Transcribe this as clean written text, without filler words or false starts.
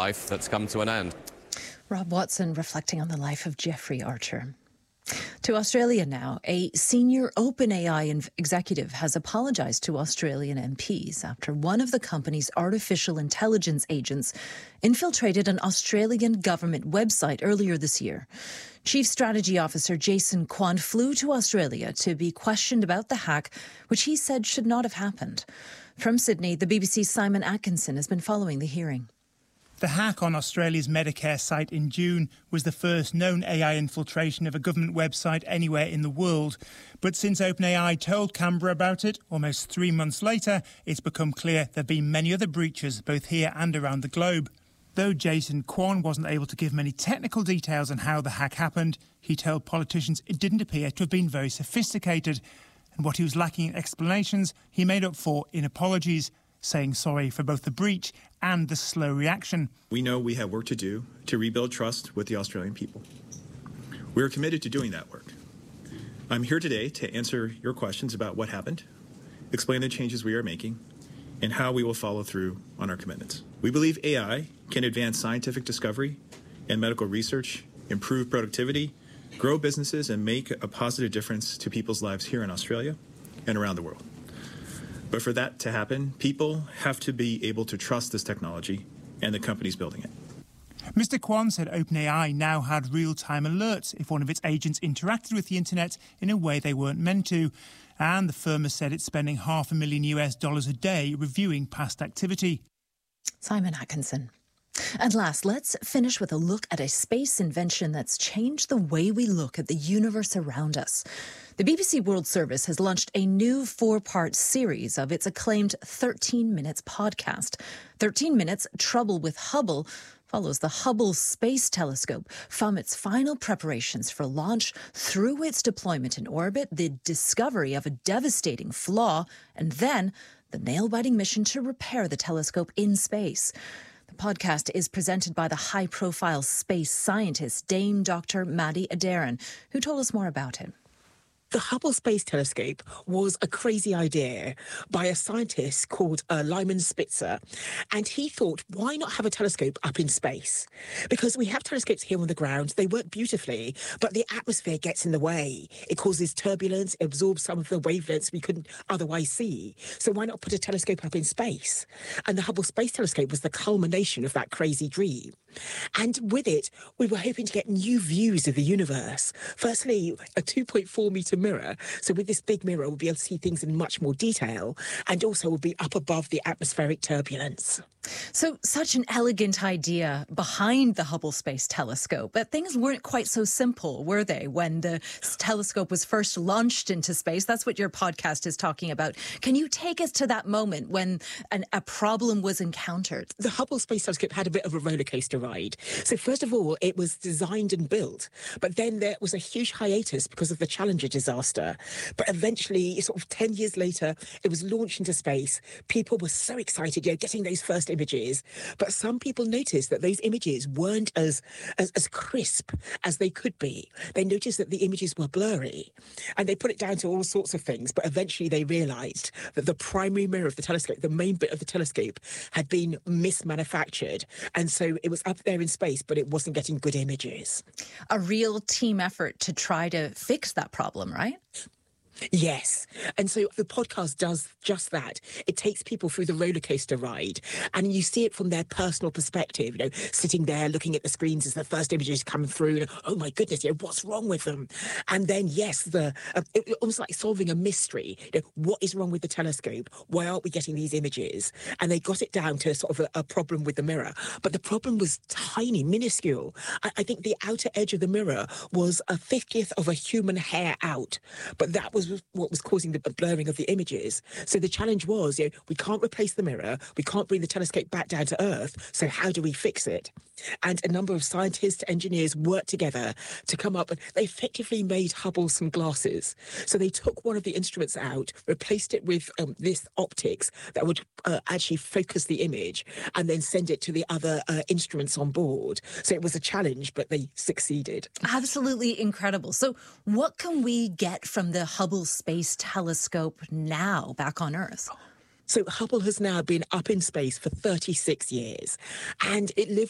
life that's come to an end. Rob Watson reflecting on the life of Jeffrey Archer. To Australia now, a senior OpenAI executive has apologised to Australian MPs after one of the company's artificial intelligence agents infiltrated an Australian government website earlier this year. Chief Strategy Officer Jason Kwan flew to Australia to be questioned about the hack, which he said should not have happened. From Sydney, the BBC's Simon Atkinson has been following the hearing. The hack on Australia's Medicare site in June was the first known AI infiltration of a government website anywhere in the world. But since OpenAI told Canberra about it, almost 3 months later, it's become clear there have been many other breaches, both here and around the globe. Though Jason Kwan wasn't able to give many technical details on how the hack happened, he told politicians it didn't appear to have been very sophisticated. And what he was lacking in explanations, he made up for in apologies, saying sorry for both the breach and the slow reaction. We know we have work to do to rebuild trust with the Australian people. We are committed to doing that work. I'm here today to answer your questions about what happened, explain the changes we are making, and how we will follow through on our commitments. We believe AI can advance scientific discovery and medical research, improve productivity, grow businesses, and make a positive difference to people's lives here in Australia and around the world. But for that to happen, people have to be able to trust this technology and the companies building it. Mr. Kwan said OpenAI now had real-time alerts if one of its agents interacted with the internet in a way they weren't meant to. And the firm has said it's spending $500,000 a day reviewing past activity. Simon Atkinson. And last, let's finish with a look at a space invention that's changed the way we look at the universe around us. The BBC World Service has launched a new 4-part series of its acclaimed 13 Minutes podcast. 13 Minutes, Trouble with Hubble follows the Hubble Space Telescope from its final preparations for launch through its deployment in orbit, the discovery of a devastating flaw, and then the nail-biting mission to repair the telescope in space. The podcast is presented by the high-profile space scientist Dame Dr. Maddie Adaran, who told us more about it. The Hubble Space Telescope was a crazy idea by a scientist called Lyman Spitzer. And he thought, why not have a telescope up in space? Because we have telescopes here on the ground. They work beautifully, but the atmosphere gets in the way. It causes turbulence, it absorbs some of the wavelengths we couldn't otherwise see. So why not put a telescope up in space? And the Hubble Space Telescope was the culmination of that crazy dream. And with it, we were hoping to get new views of the universe. Firstly, a 2.4-metre mirror. So with this big mirror, we'll be able to see things in much more detail. And also we'll be up above the atmospheric turbulence. So such an elegant idea behind the Hubble Space Telescope. But things weren't quite so simple, were they, when the telescope was first launched into space? That's what your podcast is talking about. Can you take us to that moment when a problem was encountered? The Hubble Space Telescope had a bit of a roller coaster ride. So first of all, it was designed and built, but then there was a huge hiatus because of the Challenger disaster. But eventually, sort of 10 years later, it was launched into space. People were so excited, getting those first images. But some people noticed that those images weren't as crisp as they could be. They noticed that the images were blurry. And they put it down to all sorts of things. But eventually they realised that the primary mirror of the telescope, the main bit of the telescope, had been mismanufactured. And so it was up there in space, but it wasn't getting good images. A real team effort to try to fix that problem, right? Yes. And so the podcast does just that. It takes people through the roller coaster ride and you see it from their personal perspective, sitting there looking at the screens as the first images come through. And, oh, my goodness, what's wrong with them? And then, yes, it almost like solving a mystery. What is wrong with the telescope? Why aren't we getting these images? And they got it down to sort of a problem with the mirror. But the problem was tiny, minuscule. I think the outer edge of the mirror was a 50th of a human hair out. But that was what was causing the blurring of the images. So the challenge was, we can't replace the mirror, we can't bring the telescope back down to Earth, so how do we fix it? And a number of scientists, engineers worked together to come up, and they effectively made Hubble some glasses. So they took one of the instruments out, replaced it with this optics that would actually focus the image, and then send it to the other instruments on board. So it was a challenge, but they succeeded. Absolutely incredible. So what can we get from the Hubble Space Telescope now back on Earth? So Hubble has now been up in space for 36 years, and it lived